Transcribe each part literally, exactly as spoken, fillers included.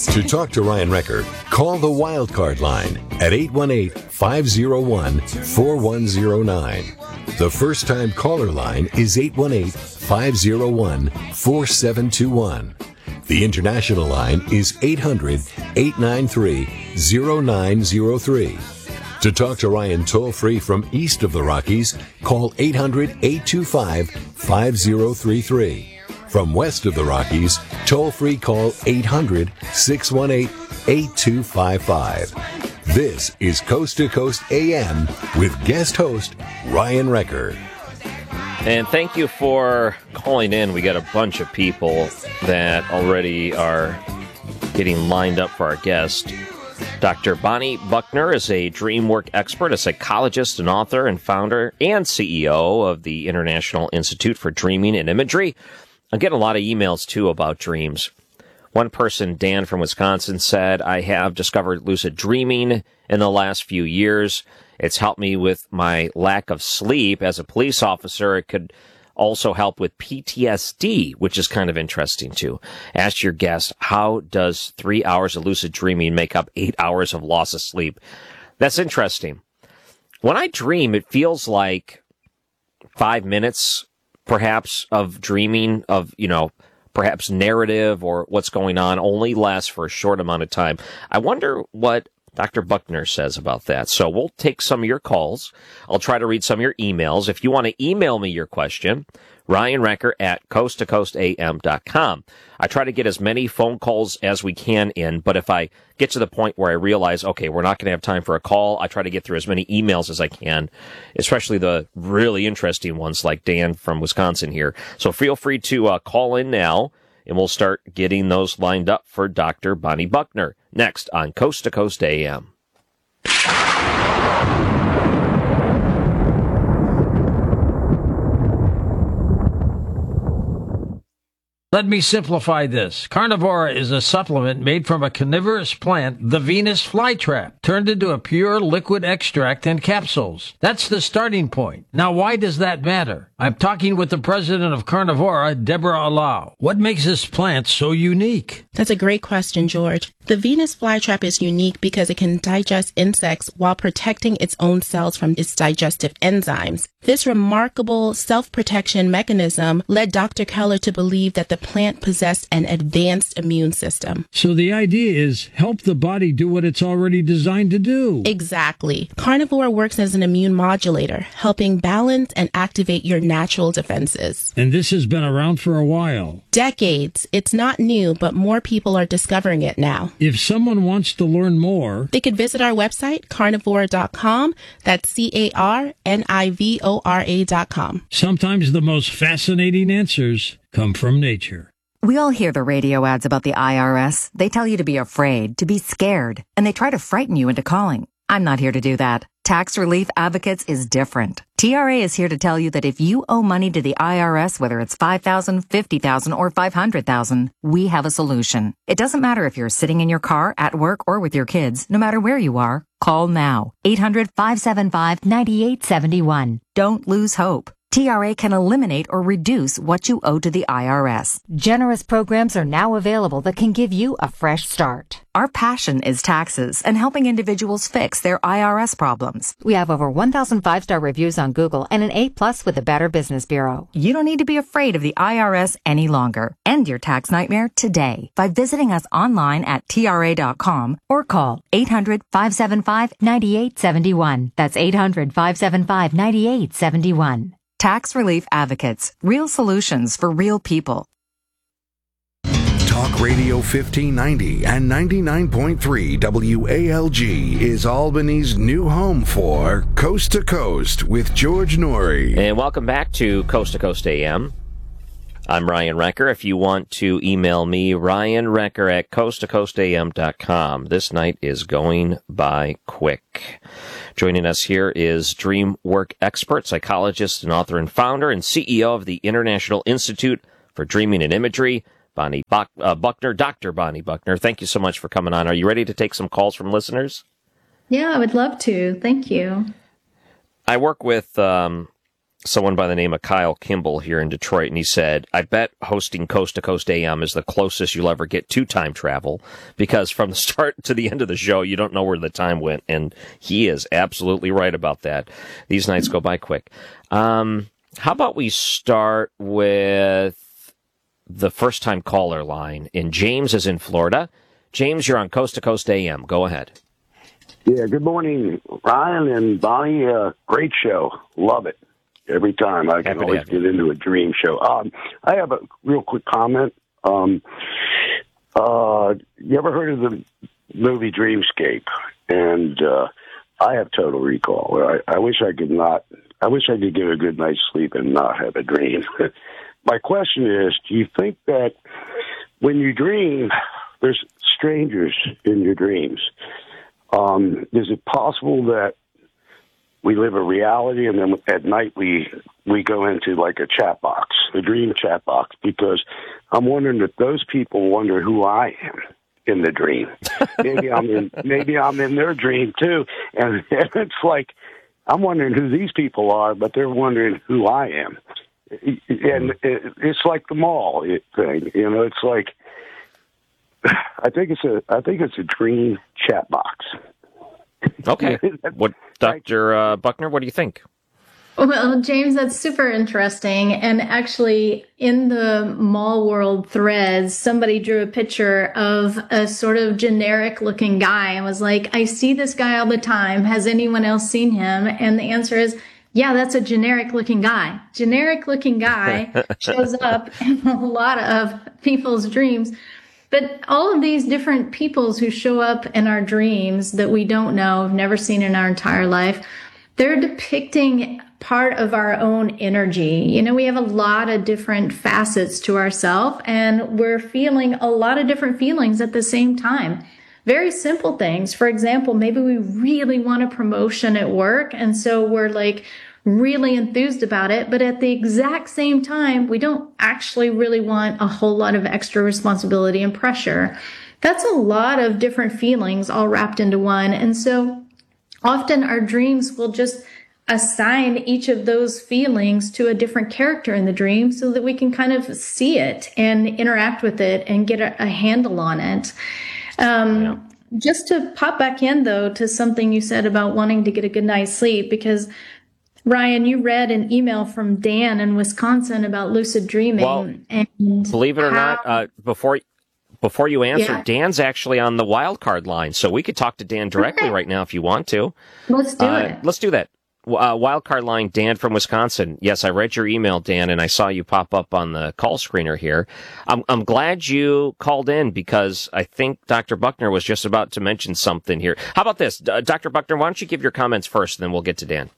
To talk to Ryan Recker, call the Wildcard line at eight one eight, five oh one, four one oh nine. The first-time caller line is eight one eight, five oh one, four seven two one. The international line is eight hundred, eight nine three, oh nine oh three. To talk to Ryan toll-free from east of the Rockies, call eight hundred, eight two five, five oh three three. From west of the Rockies, toll-free call eight hundred, six one eight, eight two five five. This is Coast to Coast A M with guest host Ryan Recker. And thank you for calling in. We got a bunch of people that already are getting lined up for our guest. Doctor Bonnie Buckner is a dream work expert, a psychologist, an author, and founder and C E O of the International Institute for Dreaming and Imagery. I get a lot of emails, too, about dreams. One person, Dan from Wisconsin, said, I have discovered lucid dreaming in the last few years. It's helped me with my lack of sleep. As a police officer, it could also help with P T S D, which is kind of interesting, too. Ask your guest, how does three hours of lucid dreaming make up eight hours of loss of sleep? That's interesting. When I dream, it feels like five minutes perhaps of dreaming of, you know, perhaps narrative or what's going on only lasts for a short amount of time. I wonder what Doctor Buckner says about that. So we'll take some of your calls. I'll try to read some of your emails. If you want to email me your question, Ryan Recker at coast to coast a m dot com. I try to get as many phone calls as we can in, but if I get to the point where I realize, okay, we're not going to have time for a call, I try to get through as many emails as I can, especially the really interesting ones like Dan from Wisconsin here. So feel free to uh, call in now, and we'll start getting those lined up for Doctor Bonnie Buckner next on Coast to Coast A M. Let me simplify this. Carnivora is a supplement made from a carnivorous plant, the Venus flytrap, turned into a pure liquid extract and capsules. That's the starting point. Now, why does that matter? I'm talking with the president of Carnivora, Deborah Allow. What makes this plant so unique? That's a great question, George. The Venus flytrap is unique because it can digest insects while protecting its own cells from its digestive enzymes. This remarkable self-protection mechanism led Doctor Keller to believe that the plant possessed an advanced immune system. So the idea is help the body do what it's already designed to do. Exactly. Carnivora works as an immune modulator, helping balance and activate your natural defenses. And this has been around for a while. Decades. It's not new, but more people are discovering it now. If someone wants to learn more, they could visit our website, carnivora dot com. That's C A R N I V O R A dot com. Sometimes the most fascinating answers come from nature. We all hear the radio ads about the I R S. They tell you to be afraid, to be scared, and they try to frighten you into calling. I'm not here to do that. Tax Relief Advocates is different. T R A is here to tell you that if you owe money to the I R S, whether it's five thousand dollars, fifty thousand dollars, or five hundred thousand dollars, we have a solution. It doesn't matter if you're sitting in your car, at work, or with your kids. No matter where you are, call now. eight hundred, five seven five, nine eight seven one. Don't lose hope. T R A can eliminate or reduce what you owe to the I R S. Generous programs are now available that can give you a fresh start. Our passion is taxes and helping individuals fix their I R S problems. We have over one thousand five-star reviews on Google and an A plus with the Better Business Bureau. You don't need to be afraid of the I R S any longer. End your tax nightmare today by visiting us online at T R A dot com or call eight hundred, five seven five, nine eight seven one. That's eight hundred, five seven five, nine eight seven one. Tax Relief Advocates. Real solutions for real people. Talk Radio fifteen ninety and ninety-nine point three W A L G is Albany's new home for Coast to Coast with George Noory. And welcome back to Coast to Coast A M. I'm Ryan Recker. If you want to email me, Ryan Recker at coast to coast a m dot com. This night is going by quick. Joining us here is dream work expert, psychologist, and author and founder and C E O of the International Institute for Dreaming and Imagery, Bonnie Buck, uh, Buckner, Doctor Bonnie Buckner. Thank you so much for coming on. Are you ready to take some calls from listeners? Yeah, I would love to. Thank you. I work with um, someone by the name of Kyle Kimball here in Detroit, and he said, I bet hosting Coast to Coast A M is the closest you'll ever get to time travel, because from the start to the end of the show, you don't know where the time went, and he is absolutely right about that. These nights go by quick. Um, how about we start with the first-time caller line, and James is in Florida. James, you're on Coast to Coast A M. Go ahead. Yeah, good morning, Ryan and Bonnie. Uh, great show. Love it. Every time I can Happy always get into a dream show. Um, I have a real quick comment. Um, uh, you ever heard of the movie Dreamscape? And uh, I have total recall. I, I wish I could not. I wish I could get a good night's sleep and not have a dream. My question is: do you think that when you dream, there's strangers in your dreams? Um, is it possible that we live a reality, and then at night we we go into like a chat box, a dream chat box? Because I'm wondering if those people wonder who I am in the dream. Maybe I'm in maybe I'm in their dream too, and, and it's like I'm wondering who these people are, but they're wondering who I am. And it, it's like the mall thing, you know. It's like I think it's a I think it's a dream chat box. Okay. What, Doctor Uh, Buckner, what do you think? Well, James, that's super interesting. And actually, in the mall world threads, somebody drew a picture of a sort of generic looking guy and was like, I see this guy all the time. Has anyone else seen him? And the answer is, yeah, that's a generic looking guy. Generic looking guy shows up in a lot of people's dreams. But all of these different peoples who show up in our dreams that we don't know, have never seen in our entire life, they're depicting part of our own energy. You know, we have a lot of different facets to ourselves, and we're feeling a lot of different feelings at the same time. Very simple things. For example, maybe we really want a promotion at work, and so we're like really enthused about it, but at the exact same time, we don't actually really want a whole lot of extra responsibility and pressure. That's a lot of different feelings all wrapped into one. And so often our dreams will just assign each of those feelings to a different character in the dream so that we can kind of see it and interact with it and get a, a handle on it. Um, yeah. Just to pop back in, though, to something you said about wanting to get a good night's sleep, because Ryan, you read an email from Dan in Wisconsin about lucid dreaming. Well, and believe it or how, not, uh, before before you answer, yeah. Dan's actually on the wild card line, so we could talk to Dan directly okay. right now if you want to. Let's do uh, it. Let's do that. Uh, wild card line, Dan from Wisconsin. Yes, I read your email, Dan, and I saw you pop up on the call screener here. I'm I'm glad you called in, because I think Doctor Buckner was just about to mention something here. How about this, uh, Doctor Buckner? Why don't you give your comments first, and then we'll get to Dan.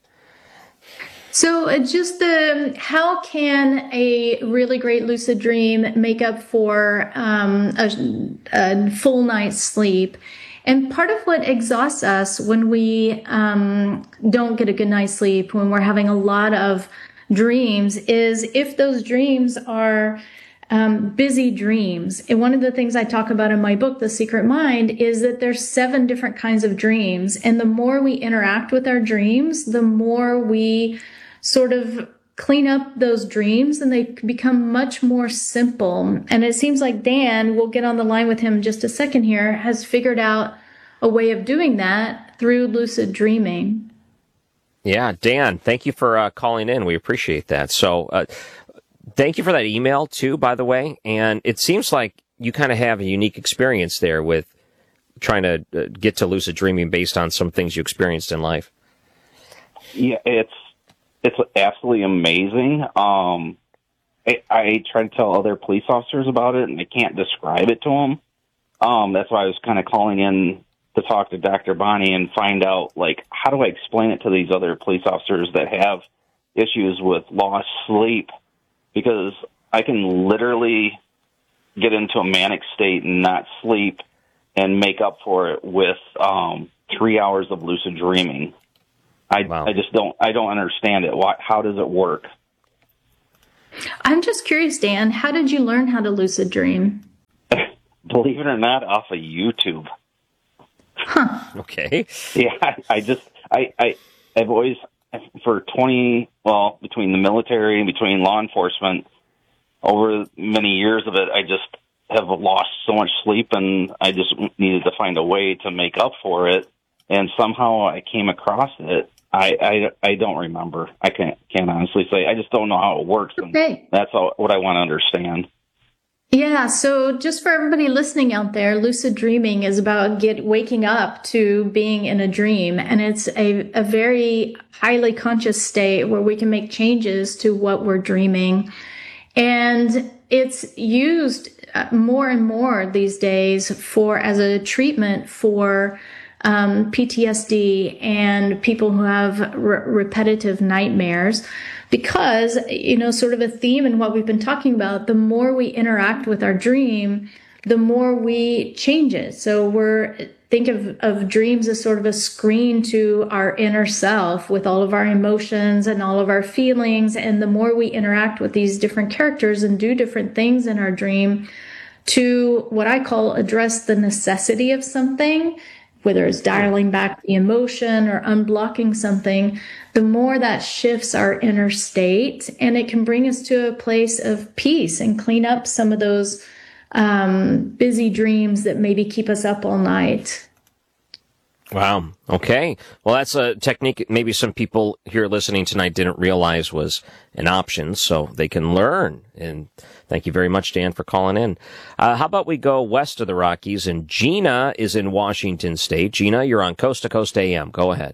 So it's just the, how can a really great lucid dream make up for um, a, a full night's sleep? And part of what exhausts us when we um, don't get a good night's sleep, when we're having a lot of dreams, is if those dreams are um, busy dreams. And one of the things I talk about in my book, The Secret Mind, is that there's seven different kinds of dreams. And the more we interact with our dreams, the more we sort of clean up those dreams, and they become much more simple. And it seems like Dan, we'll get on the line with him in just a second here, has figured out a way of doing that through lucid dreaming. Yeah, Dan, thank you for uh, calling in. We appreciate that. So uh, thank you for that email, too, by the way. And it seems like you kind of have a unique experience there with trying to uh, get to lucid dreaming based on some things you experienced in life. Yeah, it's It's absolutely amazing. Um, I, I try to tell other police officers about it, and I can't describe it to them. Um, that's why I was kind of calling in to talk to Doctor Bonnie and find out, like, how do I explain it to these other police officers that have issues with lost sleep? Because I can literally get into a manic state and not sleep and make up for it with um, three hours of lucid dreaming. I, wow. I just don't, I don't understand it. Why, how does it work? I'm just curious, Dan, how did you learn how to lucid dream? Believe it or not, off of YouTube. Huh. Okay. Yeah, I, I just, I, I, I've always, for twenty, well, between the military and between law enforcement, over many years of it, I just have lost so much sleep, and I just needed to find a way to make up for it. And somehow I came across it. I, I, I don't remember. I can't, can't honestly say. I just don't know how it works. And okay. That's all, what I want to understand. Yeah, so just for everybody listening out there, lucid dreaming is about get waking up to being in a dream, and it's a, a very highly conscious state where we can make changes to what we're dreaming. And it's used more and more these days for as a treatment for um, P T S D and people who have re- repetitive nightmares. Because, you know, sort of a theme in what we've been talking about, the more we interact with our dream, the more we change it. So we're, think of, of dreams as sort of a screen to our inner self with all of our emotions and all of our feelings. And the more we interact with these different characters and do different things in our dream to what I call address the necessity of something, whether it's dialing back the emotion or unblocking something, the more that shifts our inner state, and it can bring us to a place of peace and clean up some of those um, busy dreams that maybe keep us up all night. Wow. Okay. Well, that's a technique maybe some people here listening tonight didn't realize was an option, so they can learn. And thank you very much, Dan, for calling in. Uh, how about we go west of the Rockies, and Gina is in Washington State. Gina, you're on Coast to Coast A M. Go ahead.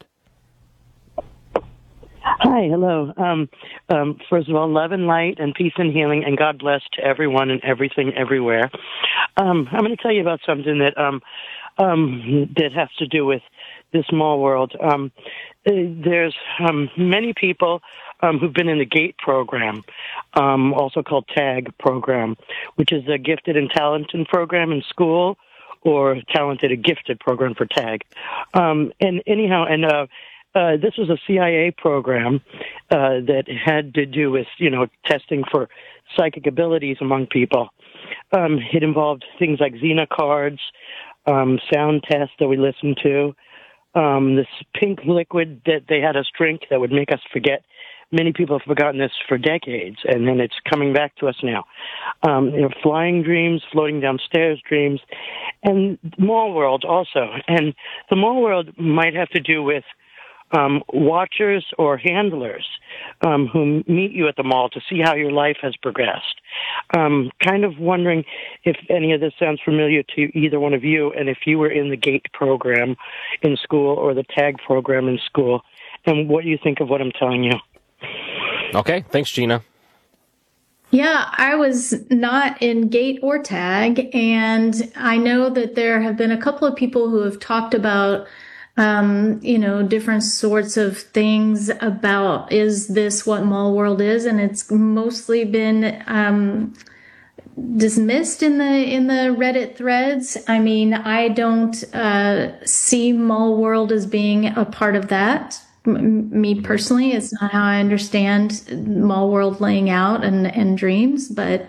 Hi, hello. Um, um, first of all, love and light and peace and healing, and God bless to everyone and everything everywhere. Um, I'm going to tell you about something that um, um, that has to do with this small world. Um, uh, there's um, many people um, who've been in the GATE program, um, also called TAG program, which is a gifted and talented program in school, or talented and gifted program for TAG. Um, and anyhow, and uh, Uh, this was a C I A program uh, that had to do with, you know, testing for psychic abilities among people. Um, it involved things like Xena cards, um, sound tests that we listened to, um, this pink liquid that they had us drink that would make us forget. Many people have forgotten this for decades, and then it's coming back to us now. Um, you know, flying dreams, floating downstairs dreams, and mall world also. And the mall world might have to do with Um, watchers or handlers um, who meet you at the mall to see how your life has progressed. Um, kind of wondering if any of this sounds familiar to either one of you, and if you were in the GATE program in school or the TAG program in school, and what you think of what I'm telling you. Okay, thanks, Gina. Yeah, I was not in GATE or TAG, and I know that there have been a couple of people who have talked about Um, you know, different sorts of things about, is this what mall world is? And it's mostly been um, dismissed in the in the Reddit threads. I mean, I don't uh, see mall world as being a part of that. M- me personally, it's not how I understand mall world laying out and, and dreams, but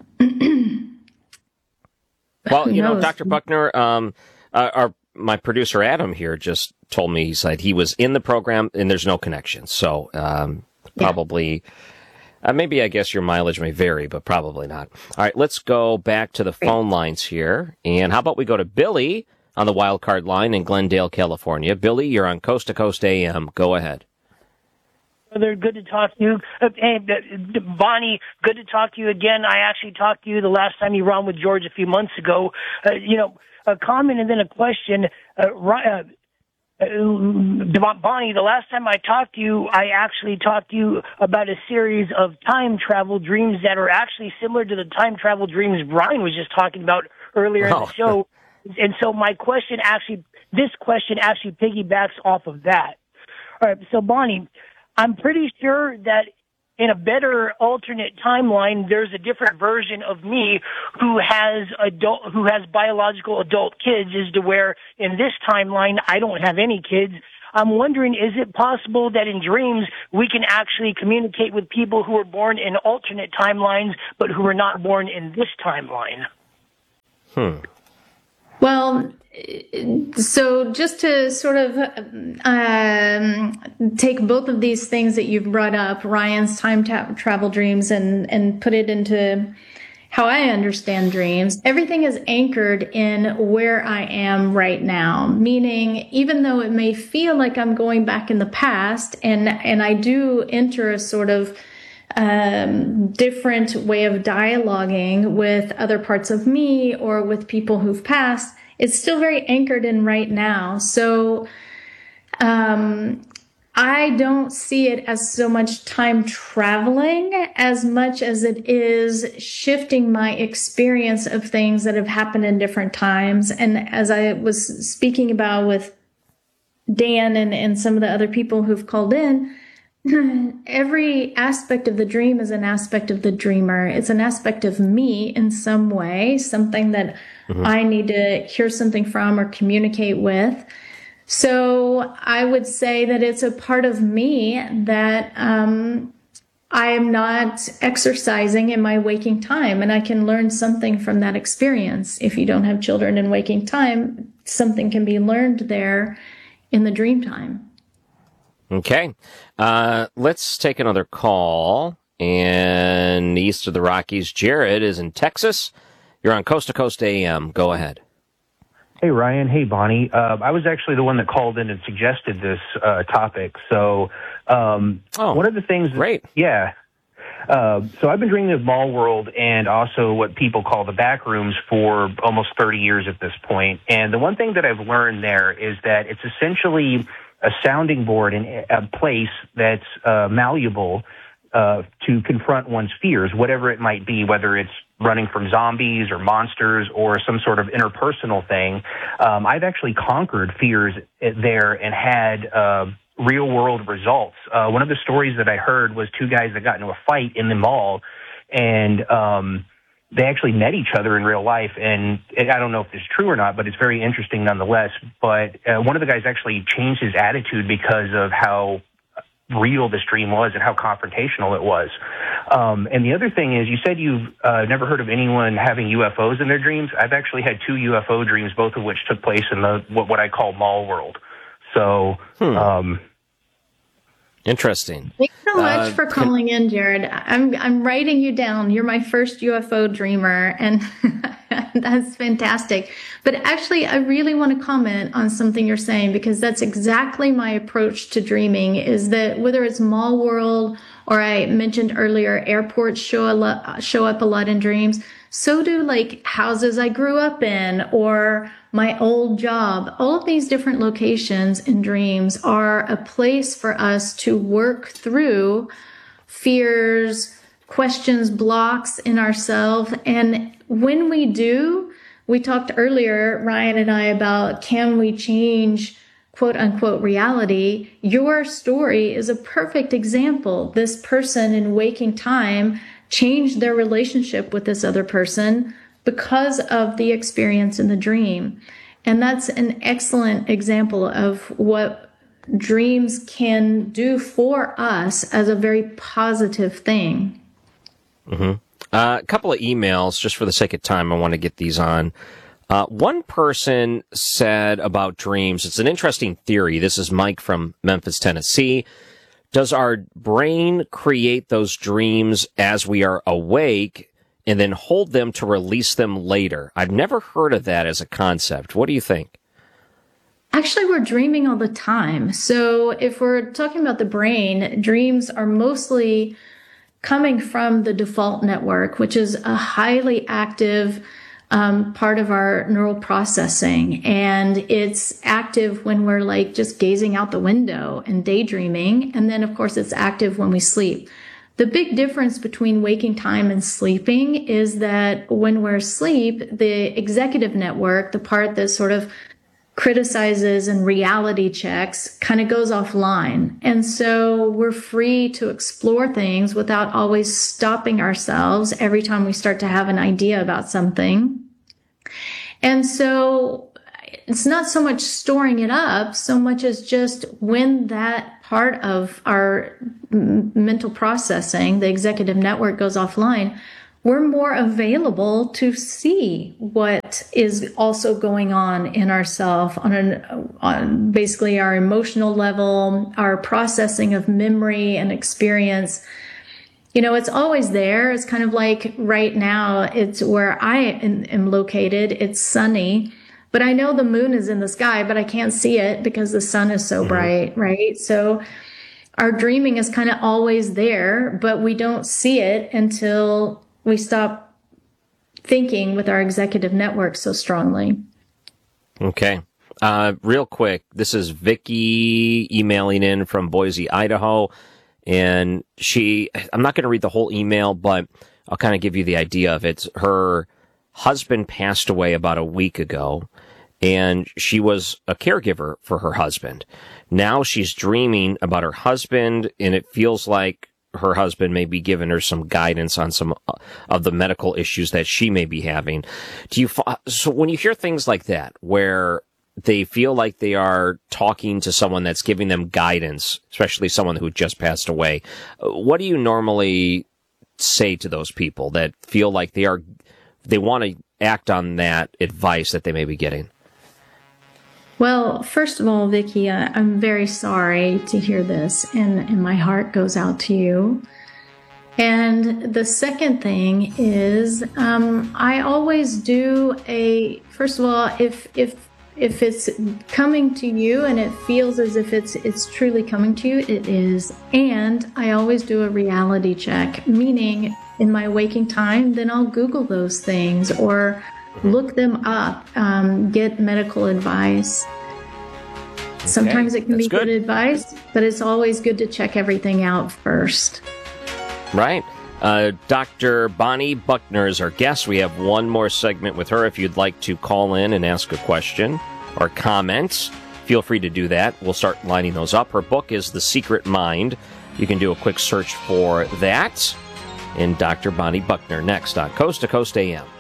well, you know, Doctor Buckner, um, uh, our my producer Adam here just told me, he said he was in the program and there's no connection. So um, probably, yeah. uh, maybe I guess your mileage may vary, but probably not. All right, let's go back to the phone lines here. And how about we go to Billy on the wild card line in Glendale, California. Billy, you're on Coast to Coast A M. Go ahead. They're good to talk to you. Uh, hey, uh, Bonnie, good to talk to you again. I actually talked to you the last time you were on with George a few months ago. Uh, you know, a comment and then a question. Uh, uh, uh, Bonnie, the last time I talked to you, I actually talked to you about a series of time travel dreams that are actually similar to the time travel dreams Brian was just talking about earlier oh. in the show. And so my question actually, this question actually piggybacks off of that. All right, so Bonnie, I'm pretty sure that in a better alternate timeline, there's a different version of me who has adult, who has biological adult kids, as to where in this timeline I don't have any kids. I'm wondering, is it possible that in dreams we can actually communicate with people who were born in alternate timelines, but who were not born in this timeline? Hmm. Well, so just to sort of um, take both of these things that you've brought up, Ryan's time ta- travel dreams, and, and put it into how I understand dreams, everything is anchored in where I am right now. Meaning, even though it may feel like I'm going back in the past, and, and I do enter a sort of um, different way of dialoguing with other parts of me or with people who've passed, it's still very anchored in right now. So, um, I don't see it as so much time traveling as much as it is shifting my experience of things that have happened in different times. And as I was speaking about with Dan and, and some of the other people who've called in, every aspect of the dream is an aspect of the dreamer. It's an aspect of me in some way, something that mm-hmm. I need to hear something from or communicate with. So I would say that it's a part of me that um, I am not exercising in my waking time, and I can learn something from that experience. If you don't have children in waking time, something can be learned there in the dream time. Okay. Uh, let's take another call. And east of the Rockies, Jared is in Texas. You're on Coast to Coast A M. Go ahead. Hey, Ryan. Hey, Bonnie. Uh, I was actually the one that called in and suggested this uh, topic. So um, oh, one of the things... That, great. Yeah. Uh, so I've been dreaming of Mall World and also what people call the back rooms for almost thirty years at this point. And the one thing that I've learned there is that it's essentially a sounding board and a place that's uh, malleable uh, to confront one's fears, whatever it might be, whether it's running from zombies or monsters or some sort of interpersonal thing. Um, I've actually conquered fears there and had uh, real world results. Uh, one of the stories that I heard was two guys that got into a fight in the mall, and um, they actually met each other in real life. And I don't know if this is true or not, but it's very interesting nonetheless. But uh, one of the guys actually changed his attitude because of how real this dream was and how confrontational it was. Um, and the other thing is, you said you've uh, never heard of anyone having U F Os in their dreams. I've actually had two U F O dreams, both of which took place in the what, what I call Mall World. So, hmm. um, interesting. Thanks so much uh, for calling in, Jared. I'm I'm writing you down. You're my first U F O dreamer, and that's fantastic. But actually, I really want to comment on something you're saying, because that's exactly my approach to dreaming, is that whether it's Mall World or I mentioned earlier, airports show a lot, show up a lot in dreams. So do like houses I grew up in or my old job. All of these different locations in dreams are a place for us to work through fears, questions, blocks in ourselves. And when we do, we talked earlier, Ryan and I, about can we change quote unquote reality. Your story is a perfect example. This person in waking time changed their relationship with this other person because of the experience in the dream. And that's an excellent example of what dreams can do for us as a very positive thing. Mm-hmm. Uh, a couple of emails, just for the sake of time, I want to get these on. Uh, one person said about dreams, it's an interesting theory. This is Mike from Memphis, Tennessee. Does our brain create those dreams as we are awake and then hold them to release them later? I've never heard of that as a concept. What do you think? Actually, we're dreaming all the time. So if we're talking about the brain, dreams are mostly coming from the default network, which is a highly active um, part of our neural processing. And it's active when we're like just gazing out the window and daydreaming. And then, of course, it's active when we sleep. The big difference between waking time and sleeping is that when we're asleep, the executive network, the part that sort of criticizes and reality checks, kind of goes offline. And so we're free to explore things without always stopping ourselves every time we start to have an idea about something. And so it's not so much storing it up, so much as just when that part of our mental processing, the executive network, goes offline, we're more available to see what is also going on in ourselves on an on basically our emotional level, our processing of memory and experience. You know, it's always there. It's kind of like right now, it's where I am, am located. It's sunny, but I know the moon is in the sky, but I can't see it because the sun is so mm-hmm. bright, right? So our dreaming is kind of always there, but we don't see it until we stop thinking with our executive network so strongly. Okay. Uh, real quick, this is Vicky emailing in from Boise, Idaho. And she, I'm not going to read the whole email, but I'll kind of give you the idea of it. Her husband passed away about a week ago, and she was a caregiver for her husband. Now she's dreaming about her husband, and it feels like her husband may be giving her some guidance on some of the medical issues that she may be having. Do you, so when you hear things like that, where they feel like they are talking to someone that's giving them guidance, especially someone who just passed away, what do you normally say to those people that feel like they are, they want to act on that advice that they may be getting? Well, first of all, Vicki, uh, I'm very sorry to hear this, and, and my heart goes out to you. And the second thing is, um, I always do a, first of all, if, if, If it's coming to you and it feels as if it's it's truly coming to you, it is. And I always do a reality check, meaning in my waking time, then I'll Google those things or look them up, um, get medical advice. Okay, sometimes it can be good. good advice, but it's always good to check everything out first. Right. Uh, Doctor Bonnie Buckner is our guest. We have one more segment with her. If you'd like to call in and ask a question or comment, feel free to do that. We'll start lining those up. Her book is The Secret Mind. You can do a quick search for that. And Doctor Bonnie Buckner next on Coast to Coast A M.